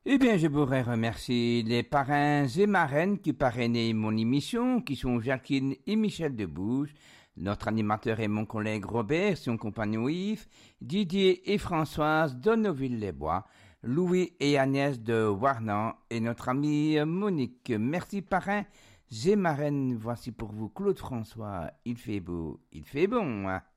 Eh bien, je voudrais remercier les parrains et marraines qui parrainaient mon émission, qui sont Jacqueline et Michel Debouche, notre animateur et mon collègue Robert, son compagnon Yves, Didier et Françoise d'Onneville-les-Bois, Louis et Agnès de Warnan et notre amie Monique. Merci parrains et marraines. Voici pour vous Claude François. Il fait beau, il fait bon. Hein.